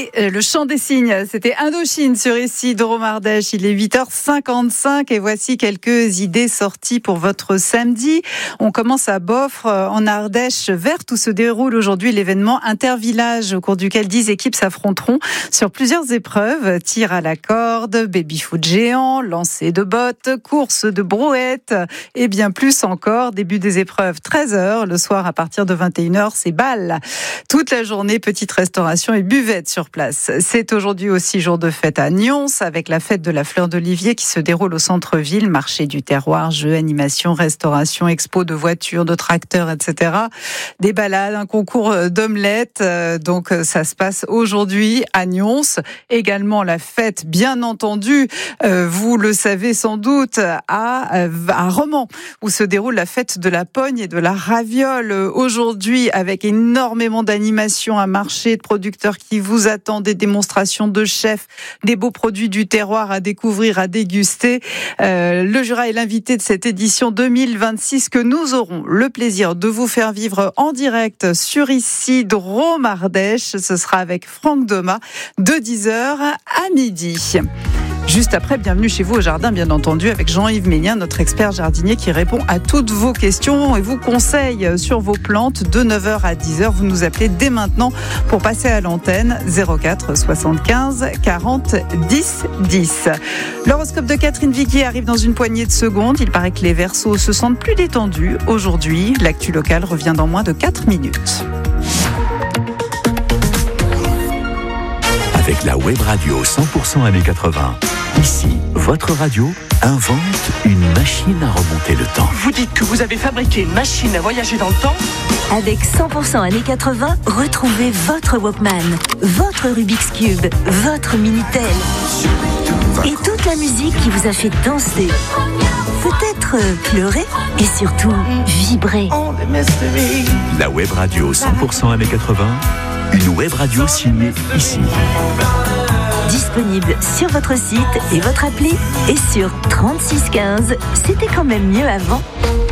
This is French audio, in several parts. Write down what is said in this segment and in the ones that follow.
Et le chant des cygnes, c'était Indochine sur ici Drôme-Ardèche. Il est 8h55 et voici quelques idées sorties pour votre samedi. On commence à Boffre, en Ardèche verte, où se déroule aujourd'hui l'événement Intervillage, au cours duquel 10 équipes s'affronteront sur plusieurs épreuves. Tir à la corde, baby-foot géant, lancer de bottes, course de brouette et bien plus encore. Début des épreuves 13h, le soir à partir de 21h, c'est bal. Toute la journée, petite restauration et buvette sur place. C'est aujourd'hui aussi jour de fête à Nyons, avec la fête de la fleur d'olivier qui se déroule au centre-ville, marché du terroir, jeux, animations, restauration, expo de voitures, de tracteurs, etc. Des balades, un concours d'omelettes. Donc ça se passe aujourd'hui à Nyons. Également la fête, bien entendu, vous le savez sans doute, à Romans, où se déroule la fête de la pogne et de la raviole. Aujourd'hui, avec énormément d'animations, un marché de producteurs qui vous attend, des démonstrations de chefs, des beaux produits du terroir à découvrir, à déguster. Le Jura est l'invité de cette édition 2026 que nous aurons le plaisir de vous faire vivre en direct sur ici Drôme-Ardèche. Ce sera avec Franck Doma de 10h à midi. Juste après, bienvenue chez vous au jardin, bien entendu, avec Jean-Yves Mélien, notre expert jardinier qui répond à toutes vos questions et vous conseille sur vos plantes de 9h à 10h. Vous nous appelez dès maintenant pour passer à l'antenne 04 75 40 10 10. L'horoscope de Catherine Viguier arrive dans une poignée de secondes. Il paraît que les Verseaux se sentent plus détendus aujourd'hui. L'actu locale revient dans moins de 4 minutes. Avec la web radio 100% années 80. Ici, votre radio invente une machine à remonter le temps. Vous dites que vous avez fabriqué une machine à voyager dans le temps ? Avec 100% années 80, retrouvez votre Walkman, votre Rubik's Cube, votre Minitel et toute la musique qui vous a fait danser, peut-être pleurer et surtout vibrer. La web radio 100% années 80, une web radio signée ici. Disponible sur votre site et votre appli et sur 3615. C'était quand même mieux avant.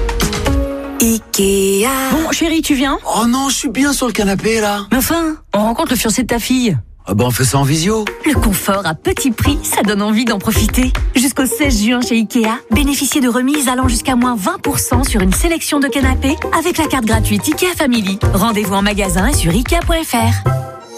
Ikea. Bon, chérie, tu viens ? Oh non, je suis bien sur le canapé là. Mais enfin, on rencontre le fiancé de ta fille. Ah ben on fait ça en visio. Le confort à petit prix, ça donne envie d'en profiter. Jusqu'au 16 juin chez Ikea, bénéficiez de remises allant jusqu'à moins 20% sur une sélection de canapés avec la carte gratuite Ikea Family. Rendez-vous en magasin et sur Ikea.fr.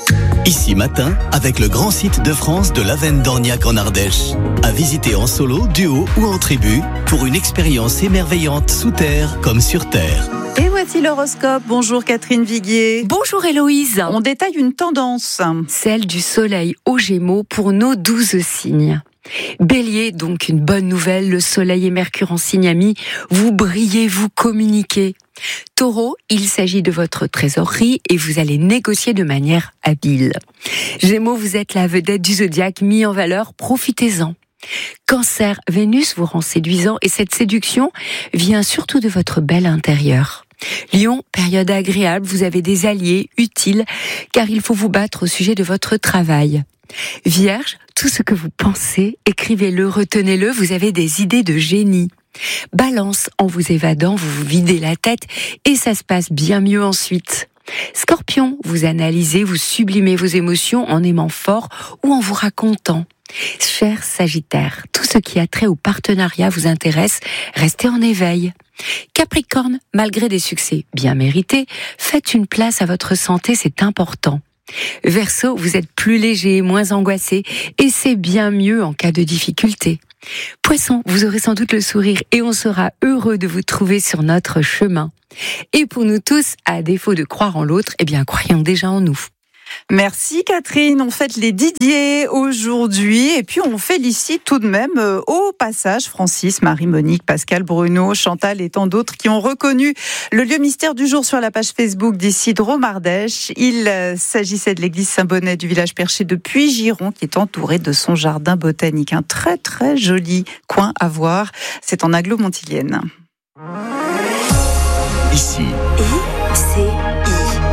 Ici matin, avec le grand site de France de l'Avenne d'Orniac en Ardèche. À visiter en solo, duo ou en tribu pour une expérience émerveillante sous terre comme sur terre. Et voici l'horoscope. Bonjour Catherine Viguier. Bonjour Héloïse. On détaille une tendance. Celle du soleil aux Gémeaux pour nos 12 signes. Bélier, donc une bonne nouvelle, le soleil et Mercure en signe ami, vous brillez, vous communiquez. Taureau, il s'agit de votre trésorerie et vous allez négocier de manière habile. Gémeaux, vous êtes la vedette du zodiaque mis en valeur, profitez-en. Cancer, Vénus vous rend séduisant et cette séduction vient surtout de votre bel intérieur. Lion, période agréable, vous avez des alliés utiles car il faut vous battre au sujet de votre travail. Vierge, tout ce que vous pensez, écrivez-le, retenez-le, vous avez des idées de génie. Balance, en vous évadant, vous vous videz la tête et ça se passe bien mieux ensuite. Scorpion, vous analysez, vous sublimez vos émotions en aimant fort ou en vous racontant. Cher Sagittaire, tout ce qui a trait au partenariat vous intéresse, restez en éveil. Capricorne, malgré des succès bien mérités, faites une place à votre santé, c'est important. Verseau, vous êtes plus léger, moins angoissé, et c'est bien mieux en cas de difficulté. Poisson, vous aurez sans doute le sourire et on sera heureux de vous trouver sur notre chemin. Et pour nous tous, à défaut de croire en l'autre, eh bien croyons déjà en nous. Merci Catherine, on fête les Didier aujourd'hui et puis on félicite tout de même au passage Francis, Marie-Monique, Pascal, Bruno, Chantal et tant d'autres qui ont reconnu le lieu mystère du jour sur la page Facebook d'ici Drôme-Ardèche. Il s'agissait de l'église Saint-Bonnet du village perché de Puy-Giron qui est entouré de son jardin botanique. Un très très joli coin à voir, c'est en Aglo-Montilienne. Ici, ICI.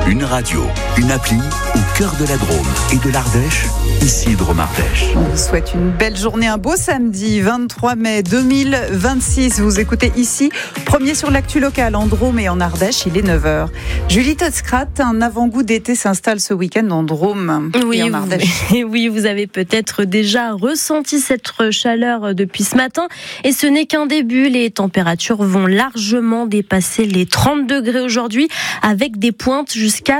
Une radio, une appli au cœur de la Drôme et de l'Ardèche, ici Drôme Ardèche. On vous souhaite une belle journée, un beau samedi 23 mai 2026. Vous écoutez ici, premier sur l'actu locale en Drôme et en Ardèche, il est 9h. Julie Totzkrat, un avant-goût d'été s'installe ce week-end en Drôme et en Ardèche. Oui, vous avez peut-être déjà ressenti cette chaleur depuis ce matin. Et ce n'est qu'un début. Les températures vont largement dépasser les 30 degrés aujourd'hui, avec des pointes jusqu'à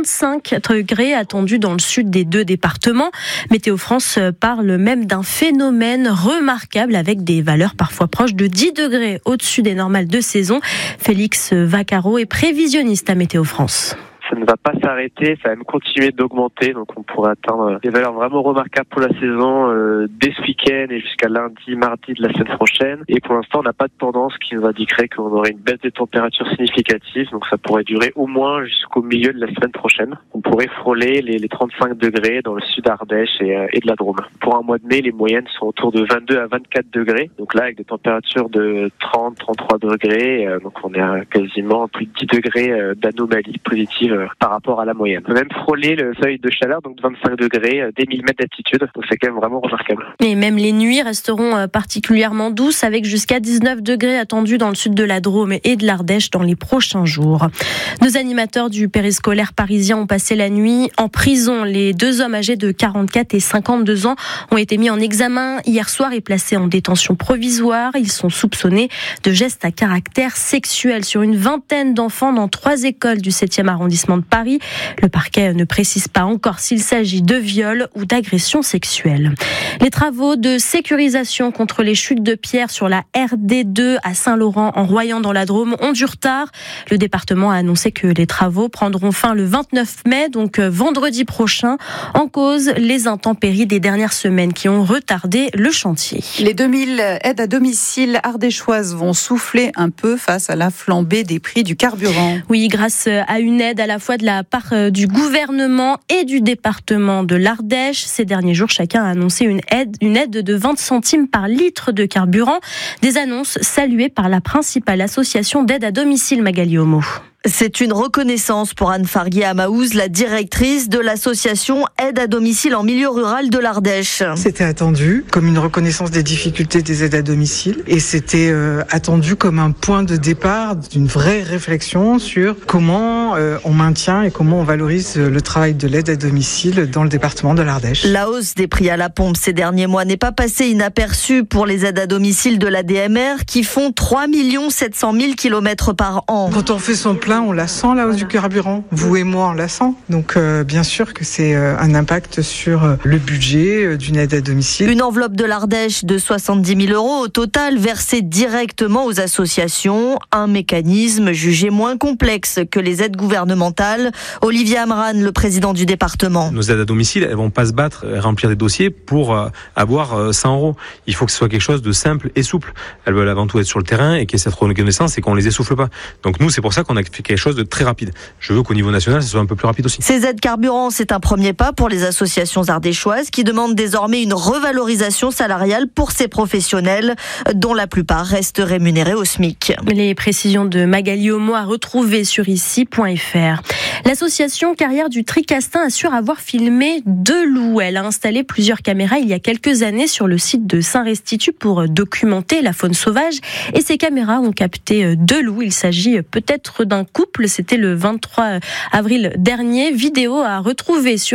35 degrés attendus dans le sud des deux départements. Météo France parle même d'un phénomène remarquable avec des valeurs parfois proches de 10 degrés au-dessus des normales de saison. Félix Vaccaro est prévisionniste à Météo France. Ça ne va pas s'arrêter, ça va même continuer d'augmenter, donc on pourrait atteindre des valeurs vraiment remarquables pour la saison dès ce week-end et jusqu'à lundi, mardi de la semaine prochaine. Et pour l'instant, on n'a pas de tendance qui nous indiquerait qu'on aurait une baisse des températures significative, donc ça pourrait durer au moins jusqu'au milieu de la semaine prochaine. On pourrait frôler les 35 degrés dans le sud Ardèche et de la Drôme. Pour un mois de mai, les moyennes sont autour de 22 à 24 degrés, donc là avec des températures de 30-33 degrés, donc on est à quasiment plus de 10 degrés d'anomalie positive par rapport à la moyenne. On peut même frôler le seuil de chaleur, donc de 25 degrés, dès 1000 mètres d'altitude, donc c'est quand même vraiment remarquable. Et même les nuits resteront particulièrement douces, avec jusqu'à 19 degrés attendus dans le sud de la Drôme et de l'Ardèche dans les prochains jours. Deux animateurs du périscolaire parisien ont passé la nuit en prison. Les deux hommes âgés de 44 et 52 ans ont été mis en examen hier soir et placés en détention provisoire. Ils sont soupçonnés de gestes à caractère sexuel sur une vingtaine d'enfants dans 3 écoles du 7e arrondissement de Paris. Le parquet ne précise pas encore s'il s'agit de viol ou d'agression sexuelle. Les travaux de sécurisation contre les chutes de pierres sur la RD2 à Saint-Laurent en Royan dans la Drôme ont du retard. Le département a annoncé que les travaux prendront fin le 29 mai, donc vendredi prochain. En cause, les intempéries des dernières semaines qui ont retardé le chantier. Les 2000 aides à domicile ardéchoises vont souffler un peu face à la flambée des prix du carburant. Oui, grâce à une aide à la fois de la part du gouvernement et du département de l'Ardèche. Ces derniers jours, chacun a annoncé une aide de 20 centimes par litre de carburant. Des annonces saluées par la principale association d'aide à domicile, Magali Homo. C'est une reconnaissance pour Anne Farguier-Amaouz, la directrice de l'association Aide à domicile en milieu rural de l'Ardèche. C'était attendu comme une reconnaissance des difficultés des aides à domicile et c'était attendu comme un point de départ d'une vraie réflexion sur comment on maintient et comment on valorise le travail de l'aide à domicile dans le département de l'Ardèche. La hausse des prix à la pompe ces derniers mois n'est pas passée inaperçue pour les aides à domicile de l'ADMR qui font 3 700 000 km par an. Quand on fait son plein, on la sent, la hausse du carburant. Vous et moi, on la sent. Donc, bien sûr que c'est un impact sur le budget d'une aide à domicile. Une enveloppe de l'Ardèche de 70 000 € au total versée directement aux associations. Un mécanisme jugé moins complexe que les aides gouvernementales. Olivier Amran, le président du département. Nos aides à domicile, elles vont pas se battre et remplir des dossiers pour avoir 100 €. Il faut que ce soit quelque chose de simple et souple. Elles veulent avant tout être sur le terrain et qu'il y ait cette reconnaissance et qu'on les essouffle pas. Donc nous, c'est pour ça qu'on a fait quelque chose de très rapide. Je veux qu'au niveau national, ça soit un peu plus rapide aussi. Ces aides carburant, c'est un premier pas pour les associations ardéchoises qui demandent désormais une revalorisation salariale pour ces professionnels, dont la plupart restent rémunérés au SMIC. Les précisions de Magali Homo à retrouver sur ici.fr. L'association Carrière du Tricastin assure avoir filmé 2 loups. Elle a installé plusieurs caméras il y a quelques années sur le site de Saint-Restitut pour documenter la faune sauvage. Et ces caméras ont capté 2 loups. Il s'agit peut-être d'un couple. C'était le 23 avril dernier. Vidéo à retrouver sur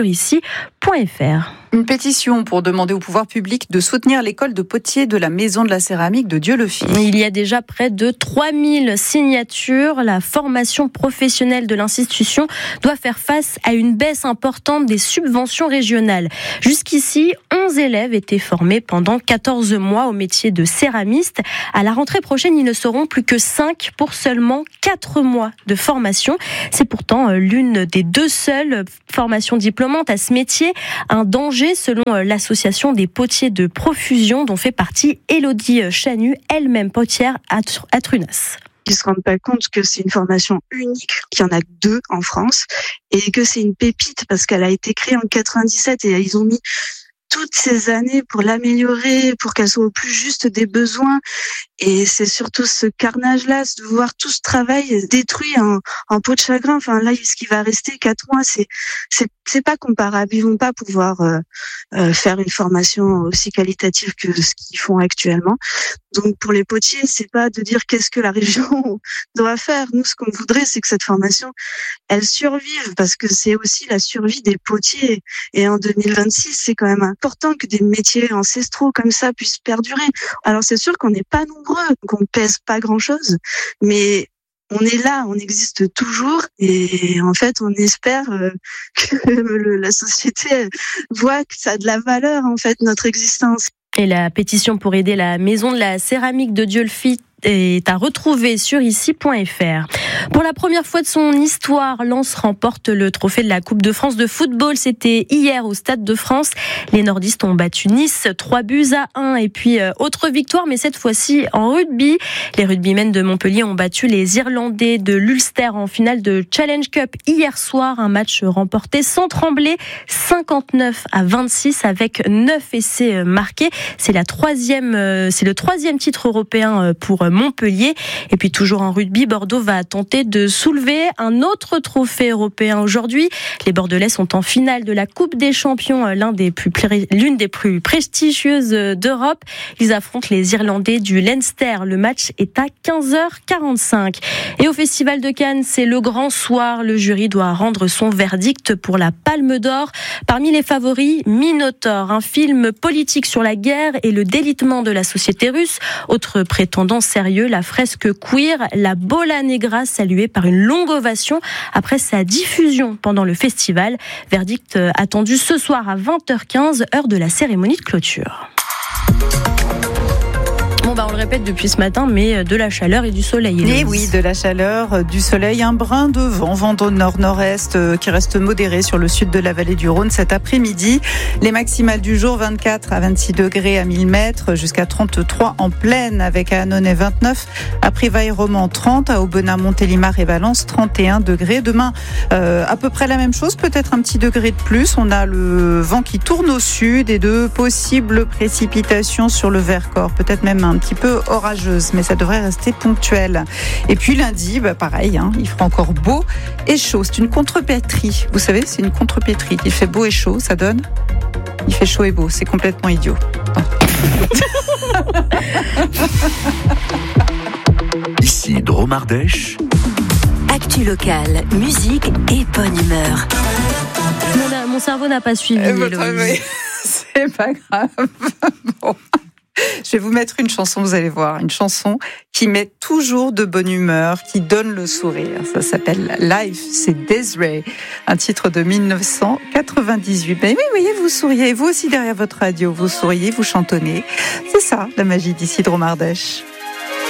ici.fr. Une pétition pour demander au pouvoir public de soutenir l'école de potier de la Maison de la Céramique de Dieulefit. Il y a déjà près de 3000 signatures. La formation professionnelle de l'institution doit faire face à une baisse importante des subventions régionales. Jusqu'ici, 11 élèves étaient formés pendant 14 mois au métier de céramiste. À la rentrée prochaine, ils ne seront plus que 5 pour seulement 4 mois de formation. C'est pourtant l'une des 2 seules formations diplômantes à ce métier. Un danger selon l'association des potiers de profusion dont fait partie Élodie Chanu, elle-même potière à Trunas. Ils ne se rendent pas compte que c'est une formation unique, qu'il y en a 2 en France et que c'est une pépite parce qu'elle a été créée en 97 et ils ont mis toutes ces années pour l'améliorer, pour qu'elle soit au plus juste des besoins. Et c'est surtout ce carnage-là, de voir tout ce travail détruit en peau de chagrin. Enfin, là, ce qui va rester 4 mois, c'est pas comparable. Ils vont pas pouvoir faire une formation aussi qualitative que ce qu'ils font actuellement. Donc, pour les potiers, c'est pas de dire qu'est-ce que la région doit faire. Nous, ce qu'on voudrait, c'est que cette formation, elle survive, parce que c'est aussi la survie des potiers. Et en 2026, c'est quand même important que des métiers ancestraux comme ça puissent perdurer. Alors, c'est sûr qu'on n'est pas nombreux, qu'on ne pèse pas grand-chose, mais on est là, on existe toujours, et en fait, on espère que la société voit que ça a de la valeur, en fait, notre existence. Et la pétition pour aider la maison de la céramique de Dieulefit est à retrouver sur ici.fr. Pour la première fois de son histoire, Lens remporte le trophée de la Coupe de France de football. C'était hier au Stade de France. Les nordistes ont battu Nice 3-1. Et puis, autre victoire, mais cette fois-ci en rugby. Les rugbymen de Montpellier ont battu les Irlandais de l'Ulster en finale de Challenge Cup hier soir. Un match remporté sans trembler, 59-26 avec 9 essais marqués. C'est le troisième titre européen pour Montpellier. Et puis toujours en rugby, Bordeaux va tenter de soulever un autre trophée européen aujourd'hui. Les Bordelais sont en finale de la Coupe des Champions, l'une des plus prestigieuses d'Europe. Ils affrontent les Irlandais du Leinster. Le match est à 15h45. Et au Festival de Cannes, c'est le grand soir. Le jury doit rendre son verdict pour la Palme d'Or. Parmi les favoris, Minotaur, un film politique sur la guerre et le délitement de la société russe. Autre prétendant sérieux, la fresque queer, la Bola Negra, saluée par une longue ovation après sa diffusion pendant le festival. Verdict attendu ce soir à 20h15, heure de la cérémonie de clôture. On le répète depuis ce matin, mais de la chaleur et du soleil. Et oui, de la chaleur, du soleil, un brin de vent de nord-nord-est qui reste modéré sur le sud de la vallée du Rhône cet après-midi. Les maximales du jour, 24 à 26 degrés à 1000 mètres, jusqu'à 33 en plaine avec à Annonay 29, à Prévailles-Romand 30, à Aubenas, Montélimar et Valence 31 degrés. Demain, à peu près la même chose, peut-être un petit degré de plus. On a le vent qui tourne au sud et de possibles précipitations sur le Vercors, peut-être même un petit peu orageuse, mais ça devrait rester ponctuel. Et puis lundi, pareil, il fera encore beau et chaud. C'est une contrepétrie. Vous savez, c'est une contrepétrie. Il fait beau et chaud, ça donne. Il fait chaud et beau. C'est complètement idiot. Ici Drôme Ardèche. Actu locale, musique et bonne humeur. Mon cerveau n'a pas suivi. C'est pas grave. Bon. Je vais vous mettre une chanson, vous allez voir, une chanson qui met toujours de bonne humeur, qui donne le sourire. Ça s'appelle Life, c'est Des'ree, un titre de 1998. Mais oui, vous voyez, vous souriez, vous aussi derrière votre radio, vous souriez, vous chantonnez. C'est ça, la magie d'ici Drôme Ardèche.